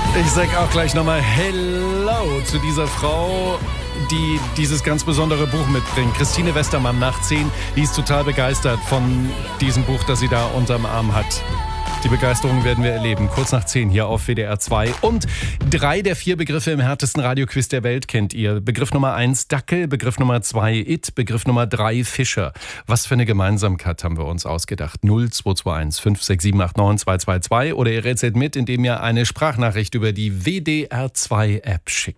Ich sag auch gleich nochmal Hello zu dieser Frau, die dieses ganz besondere Buch mitbringt. Christine Westermann nach 10. Die ist total begeistert von diesem Buch, das sie da unterm Arm hat. Die Begeisterung werden wir erleben. Kurz nach 10 hier auf WDR 2. Und 3 der 4 Begriffe im härtesten Radioquiz der Welt kennt ihr. Begriff Nummer 1 Dackel, Begriff Nummer 2 It, Begriff Nummer 3 Fischer. Was für eine Gemeinsamkeit haben wir uns ausgedacht? 0221 56789 222 oder ihr rätselt mit, indem ihr eine Sprachnachricht über die WDR 2 App schickt.